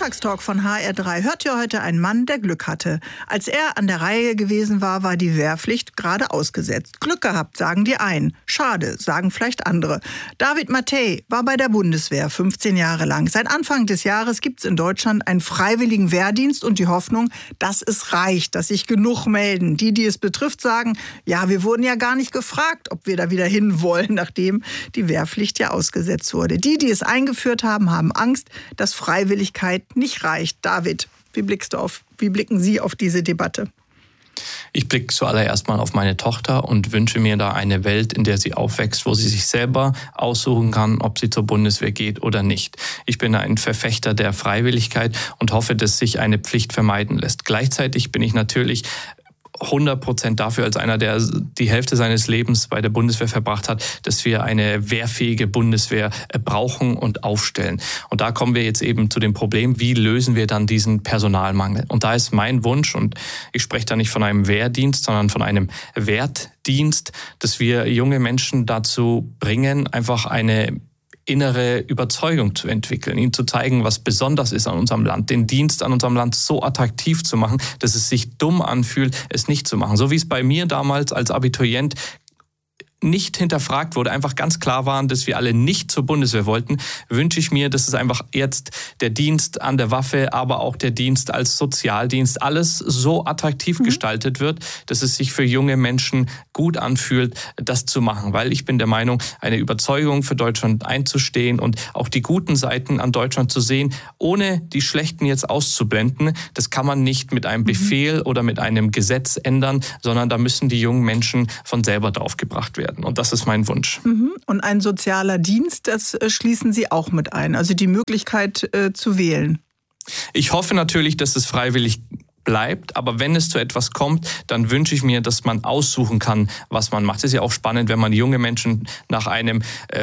Sonntagstalk von HR3 hört ihr heute einen Mann, der Glück hatte. Als er an der Reihe gewesen war, war die Wehrpflicht gerade ausgesetzt. Glück gehabt, sagen die einen. Schade, sagen vielleicht andere. David Mattei war bei der Bundeswehr 15 Jahre lang. Seit Anfang des Jahres gibt es in Deutschland einen freiwilligen Wehrdienst und die Hoffnung, dass es reicht, dass sich genug melden. Die es betrifft, sagen, ja, wir wurden ja gar nicht gefragt, ob wir da wieder hin wollen, nachdem die Wehrpflicht ja ausgesetzt wurde. Die es eingeführt haben, haben Angst, dass Freiwilligkeit nicht reicht. David, wie blicken Sie auf diese Debatte? Ich blicke zuallererst mal auf meine Tochter und wünsche mir da eine Welt, in der sie aufwächst, wo sie sich selber aussuchen kann, ob sie zur Bundeswehr geht oder nicht. Ich bin ein Verfechter der Freiwilligkeit und hoffe, dass sich eine Pflicht vermeiden lässt. Gleichzeitig bin ich natürlich 100% dafür, als einer, der die Hälfte seines Lebens bei der Bundeswehr verbracht hat, dass wir eine wehrfähige Bundeswehr brauchen und aufstellen. Und da kommen wir jetzt eben zu dem Problem, wie lösen wir dann diesen Personalmangel? Und da ist mein Wunsch, und ich spreche da nicht von einem Wehrdienst, sondern von einem Wertdienst, dass wir junge Menschen dazu bringen, einfach eine innere Überzeugung zu entwickeln, ihnen zu zeigen, was besonders ist an unserem Land, den Dienst an unserem Land so attraktiv zu machen, dass es sich dumm anfühlt, es nicht zu machen. So wie es bei mir damals als Abiturient nicht hinterfragt wurde, einfach ganz klar waren, dass wir alle nicht zur Bundeswehr wollten, wünsche ich mir, dass es einfach jetzt der Dienst an der Waffe, aber auch der Dienst als Sozialdienst, alles so attraktiv gestaltet wird, dass es sich für junge Menschen gut anfühlt, das zu machen. Weil ich bin der Meinung, eine Überzeugung für Deutschland einzustehen und auch die guten Seiten an Deutschland zu sehen, ohne die schlechten jetzt auszublenden, das kann man nicht mit einem Befehl oder mit einem Gesetz ändern, sondern da müssen die jungen Menschen von selber draufgebracht werden. Und das ist mein Wunsch. Und ein sozialer Dienst, das schließen Sie auch mit ein, also die Möglichkeit zu wählen. Ich hoffe natürlich, dass es freiwillig bleibt, aber wenn es zu etwas kommt, dann wünsche ich mir, dass man aussuchen kann, was man macht. Es ist ja auch spannend, wenn man junge Menschen nach einem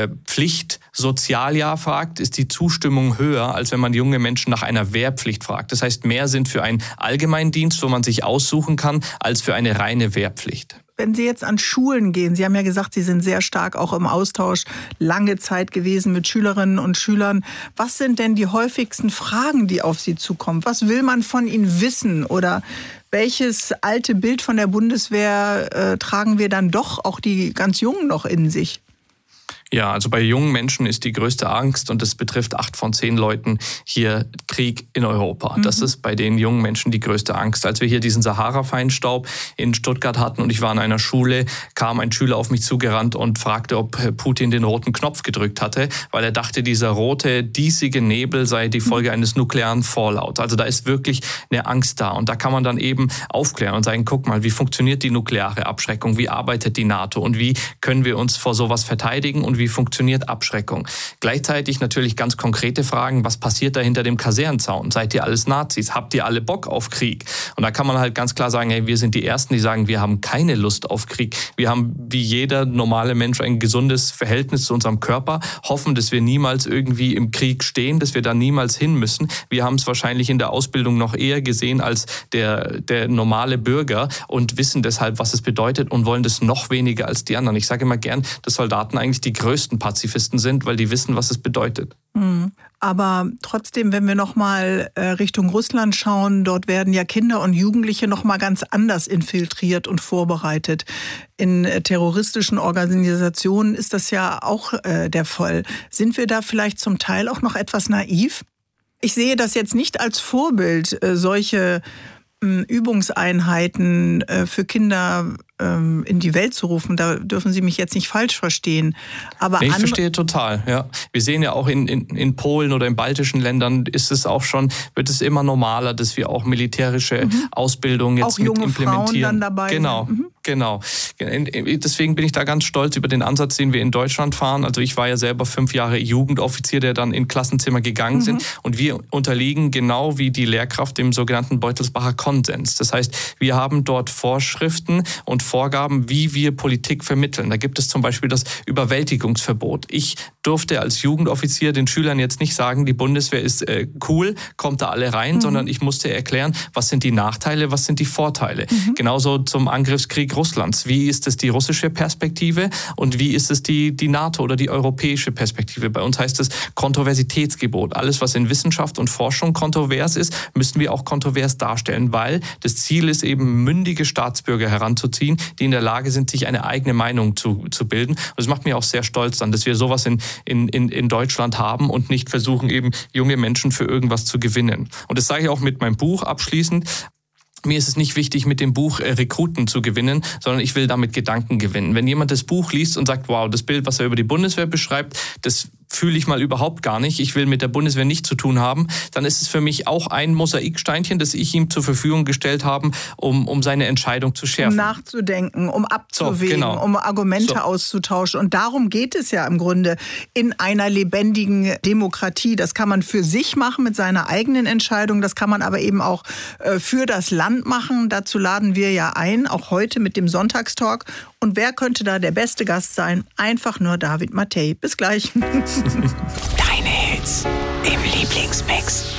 Pflichtsozialjahr fragt, ist die Zustimmung höher, als wenn man junge Menschen nach einer Wehrpflicht fragt. Das heißt, mehr sind für einen Allgemeindienst, wo man sich aussuchen kann, als für eine reine Wehrpflicht. Wenn Sie jetzt an Schulen gehen, Sie haben ja gesagt, Sie sind sehr stark auch im Austausch lange Zeit gewesen mit Schülerinnen und Schülern. Was sind denn die häufigsten Fragen, die auf Sie zukommen? Was will man von Ihnen wissen? Oder welches alte Bild von der Bundeswehr tragen wir dann doch, auch die ganz Jungen noch in sich? Ja, also bei jungen Menschen ist die größte Angst, und das betrifft 8 von 10 Leuten hier, Krieg in Europa. Das ist bei den jungen Menschen die größte Angst. Als wir hier diesen Sahara-Feinstaub in Stuttgart hatten und ich war in einer Schule, kam ein Schüler auf mich zugerannt und fragte, ob Putin den roten Knopf gedrückt hatte, weil er dachte, dieser rote, diesige Nebel sei die Folge eines nuklearen Fallouts. Also da ist wirklich eine Angst da. Und da kann man dann eben aufklären und sagen, guck mal, wie funktioniert die nukleare Abschreckung, wie arbeitet die NATO und wie können wir uns vor sowas verteidigen und wie funktioniert Abschreckung. Gleichzeitig natürlich ganz konkrete Fragen, was passiert da hinter dem Kasernenzaun? Seid ihr alles Nazis? Habt ihr alle Bock auf Krieg? Und da kann man halt ganz klar sagen, hey, wir sind die Ersten, die sagen, wir haben keine Lust auf Krieg. Wir haben wie jeder normale Mensch ein gesundes Verhältnis zu unserem Körper, hoffen, dass wir niemals irgendwie im Krieg stehen, dass wir da niemals hin müssen. Wir haben es wahrscheinlich in der Ausbildung noch eher gesehen als der normale Bürger und wissen deshalb, was es bedeutet und wollen das noch weniger als die anderen. Ich sage immer gern, dass Soldaten eigentlich die größten Pazifisten sind, weil die wissen, was es bedeutet. Aber trotzdem, wenn wir noch mal Richtung Russland schauen, dort werden ja Kinder und Jugendliche noch mal ganz anders infiltriert und vorbereitet. In terroristischen Organisationen ist das ja auch der Fall. Sind wir da vielleicht zum Teil auch noch etwas naiv? Ich sehe das jetzt nicht als Vorbild, solche Übungseinheiten für Kinder in die Welt zu rufen. Da dürfen Sie mich jetzt nicht falsch verstehen. Aber ich verstehe total, ja. Wir sehen ja auch in Polen oder in baltischen Ländern wird es immer normaler, dass wir auch militärische Ausbildung jetzt auch junge mit implementieren. Frauen dann dabei Genau. Deswegen bin ich da ganz stolz über den Ansatz, den wir in Deutschland fahren. Also ich war ja selber 5 Jahre Jugendoffizier, der dann in Klassenzimmer gegangen sind. Und wir unterliegen genau wie die Lehrkraft dem sogenannten Beutelsbacher Konsens. Das heißt, wir haben dort Vorschriften und Vorgaben, wie wir Politik vermitteln. Da gibt es zum Beispiel das Überwältigungsverbot. Ich durfte als Jugendoffizier den Schülern jetzt nicht sagen, die Bundeswehr ist cool, kommt da alle rein, sondern ich musste erklären, was sind die Nachteile, was sind die Vorteile. Genauso zum Angriffskrieg Politik Russlands? Wie ist es die russische Perspektive und wie ist es die NATO oder die europäische Perspektive? Bei uns heißt es Kontroversitätsgebot. Alles, was in Wissenschaft und Forschung kontrovers ist, müssen wir auch kontrovers darstellen, weil das Ziel ist eben, mündige Staatsbürger heranzuziehen, die in der Lage sind, sich eine eigene Meinung zu bilden. Und das macht mir auch sehr stolz dann, dass wir sowas in Deutschland haben und nicht versuchen, eben junge Menschen für irgendwas zu gewinnen. Und das sage ich auch mit meinem Buch abschließend. Mir ist es nicht wichtig, mit dem Buch Rekruten zu gewinnen, sondern ich will damit Gedanken gewinnen. Wenn jemand das Buch liest und sagt, wow, das Bild, was er über die Bundeswehr beschreibt, das fühle ich mal überhaupt gar nicht, ich will mit der Bundeswehr nichts zu tun haben, dann ist es für mich auch ein Mosaiksteinchen, das ich ihm zur Verfügung gestellt habe, um seine Entscheidung zu schärfen. Um nachzudenken, um abzuwägen, um Argumente auszutauschen. Und darum geht es ja im Grunde in einer lebendigen Demokratie. Das kann man für sich machen mit seiner eigenen Entscheidung, das kann man aber eben auch für das Land machen. Dazu laden wir ja ein, auch heute mit dem Sonntagstalk. Und wer könnte da der beste Gast sein? Einfach nur David Mathey. Bis gleich. Deine Hits im Lieblingsmix.